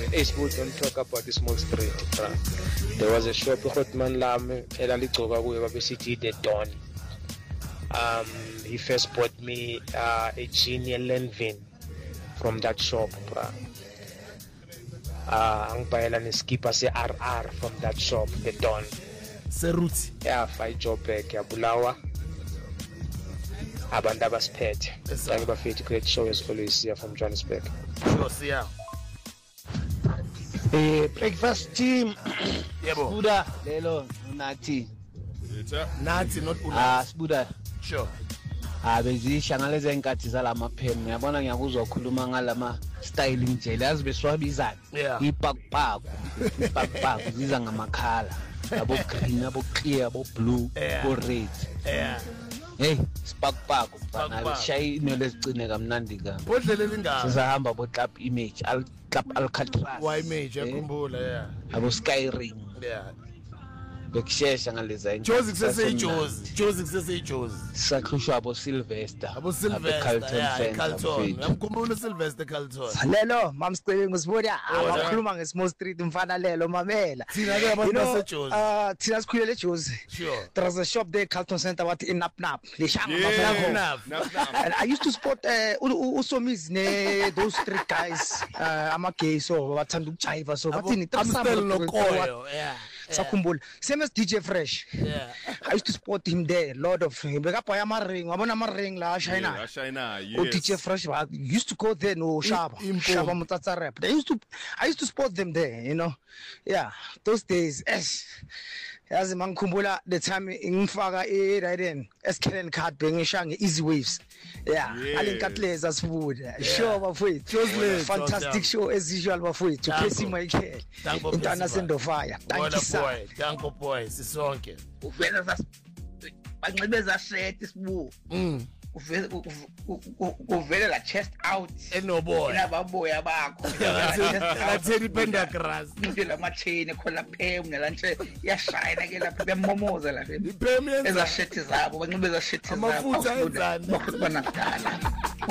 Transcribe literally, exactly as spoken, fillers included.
Ace, don't talk about the small street, bro. There was a shop called Manlame, elaligcoka kuyo babesithi the Don. Um, he first bought me uh, a Genie Lenvin from that shop, bro. Uh, angibhayela neskipa se-R R from that shop, the Don. Seruti. Yeah, fight job back, yabulawa. Abantu abasiphethe. Thank you bafethu, great show as always here from Johannesburg. Sure, see ya. Eh, breakfast team. Yebo. Buda lelo unathi. Nathi not Unathi. Ah, sibuda. Sure. Ah, bezisha ngalezi enkathi zalama pen. Uyabona ngiyakuzwa ukukhuluma ngalama styling nje. Yazi beswabizana. Ipakpak. Ipakpak ziza ngamakhala. Abo green, abo clear, abo blue, abo red. Yeah. Hey, sparkpak mfana beshayi nelezicine kamnandi ka. Bodlele lingaka. Sizahamba bo club image, al club Alcatraz. Why image yakhumbula yeah. Abo sky ring. Yeah. Bekishesha ngaleza enye. Jozi kusese iJozi. Jozi kusese iJozi. Sakhushwa abo Sylvester. Abo Sylvester. Yeah, Carlton. Ngiyamkhumbula uSylvester Carlton. Lelo mamsicele ngisibuya abakhuluma ngesmall street mfana lelo mamela. Thina ke abantu baseJozi. Ah, thina sikhulele eJozi. Sure. There was a shop there Carlton Center what in Nap Nap. Leshanga mafana. And I used to spot uh usomizi ne those three guys uh ama gay so bathanda ukujiva so bathini Amstel nokoyo. Yeah. Sakhumbula same as D J Fresh. Yeah. I used to spot him there, Lord of him. Bekapha ama ring, wabona ama ring la Shina. Yeah, Shina, yes. Oh, D J Fresh used to go there no Shaba. Shaba Mutatsa rap. They used to I used to spot them there, you know. Yeah, those days. Yes. Yazi mangikhumbula the time ngifaka e right in Eskelen card bengisha ngeeasy waves. Yeah, alenkatleza sibuda. Sure bafowethu. Fantastic show as usual bafowethu. Phesi Michael. Intana sendo fire. Thank you sir. Thank you boy. Sisonke. Uvela za banxibeza shirt isibu. Mm. Uvela uvela la chest out enoboya. Inababoya bakho. Latheni pendagrass. Ngila machain khona phem nalanje yashayina ke lapha bemomoza la. Iphem yenza eza shirt zabo banxibeza shirt zabo. Amafutha enzani. Bakho banakudala.